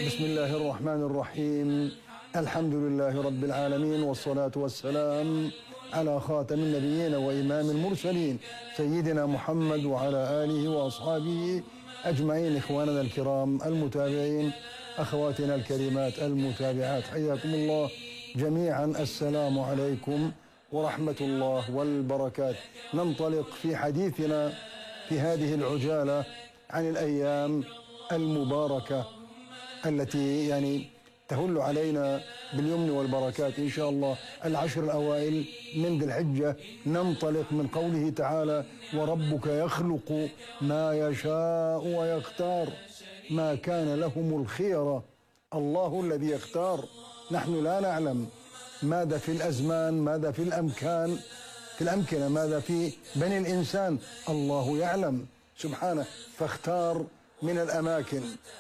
بسم الله الرحمن الرحيم. الحمد لله رب العالمين، والصلاة والسلام على خاتم النبيين وإمام المرسلين سيدنا محمد وعلى آله وأصحابه أجمعين. إخواننا الكرام المتابعين، أخواتنا الكريمات المتابعات، حياكم الله جميعا. السلام عليكم ورحمة الله والبركات. ننطلق في حديثنا في هذه العجالة عن الأيام المباركة التي تهل علينا باليمن والبركات إن شاء الله. العشر الأوائل من ذي الحجة، ننطلق من قوله تعالى: وربك يخلق ما يشاء ويختار ما كان لهم الخيرة. الله الذي يختار، نحن لا نعلم ماذا في الأزمان، ماذا في الأمكنة، ماذا في بني الإنسان، الله يعلم سبحانه. فاختار من الأماكن،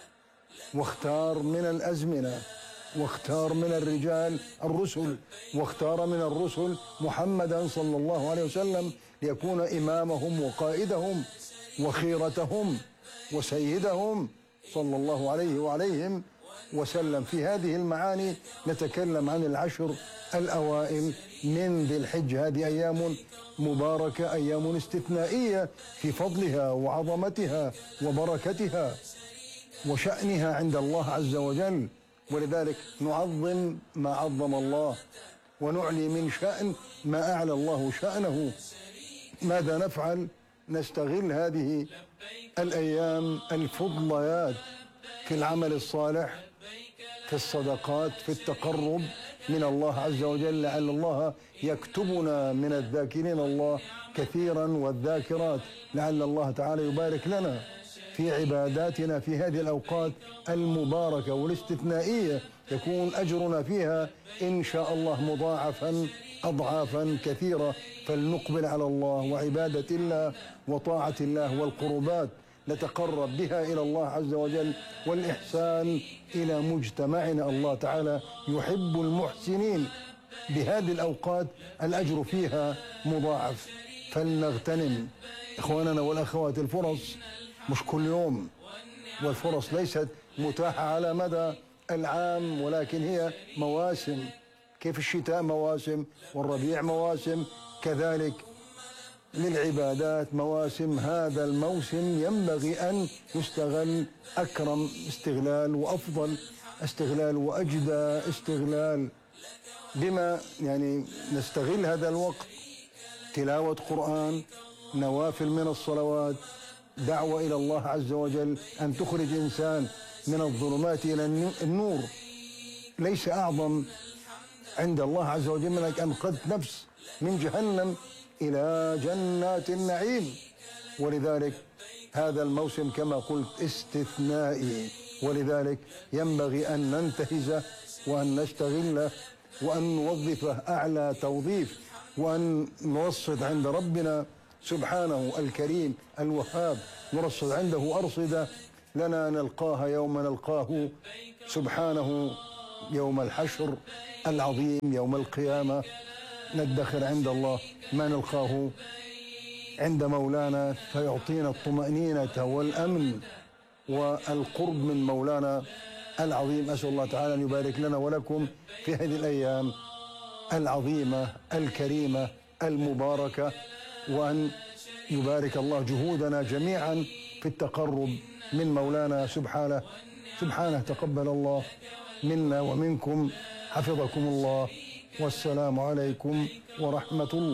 واختار من الأزمنة، واختار من الرجال الرسل، واختار من الرسل محمدا صلى الله عليه وسلم ليكون إمامهم وقائدهم وخيرتهم وسيدهم صلى الله عليه وعليهم وسلم. في هذه المعاني نتكلم عن العشر الأوائل من ذي الحجة. هذه أيام مباركة، أيام استثنائية في فضلها وعظمتها وبركتها وشأنها عند الله عز وجل، ولذلك نعظم ما عظم الله ونعلي من شأن ما أعلى الله شأنه. ماذا نفعل؟ نستغل هذه الأيام الفضليات في العمل الصالح، في الصدقات، في التقرب من الله عز وجل، لعل الله يكتبنا من الذاكرين الله كثيرا والذاكرات، لعل الله تعالى يبارك لنا في عباداتنا في هذه الأوقات المباركة والاستثنائية، يكون أجرنا فيها إن شاء الله مضاعفا أضعافا كثيرة. فلنقبل على الله وعبادة الله وطاعة الله والقربات، نتقرب بها إلى الله عز وجل، والإحسان إلى مجتمعنا. الله تعالى يحب المحسنين. بهذه الأوقات الأجر فيها مضاعف، فلنغتنم إخواننا والأخوات الفرص. مش كل يوم، والفرص ليست متاحة على مدى العام، ولكن هي مواسم. كيف الشتاء مواسم والربيع مواسم، كذلك للعبادات مواسم. هذا الموسم ينبغي أن يستغل أكرم استغلال وأفضل استغلال وأجدى استغلال، بما نستغل هذا الوقت: تلاوة قرآن، نوافل من الصلوات، دعوة إلى الله عز وجل، أن تخرج إنسان من الظلمات إلى النور. ليس أعظم عند الله عز وجل من أن قدت نفس من جهنم إلى جنات النعيم. ولذلك هذا الموسم كما قلت استثنائي، ولذلك ينبغي أن ننتهزه وأن نستغله وأن نوظفه أعلى توظيف، وأن نرصد عند ربنا سبحانه الكريم الوهاب، نرصد عنده أرصدة لنا نلقاها يوم نلقاه سبحانه، يوم الحشر العظيم، يوم القيامة. ندخر عند الله ما نلقاه عند مولانا، فيعطينا الطمأنينة والأمن والقرب من مولانا العظيم. أسأل الله تعالى أن يبارك لنا ولكم في هذه الأيام العظيمة الكريمة المباركة، وأن يبارك الله جهودنا جميعا في التقرب من مولانا سبحانه. تقبل الله منا ومنكم، حفظكم الله، والسلام عليكم ورحمة الله.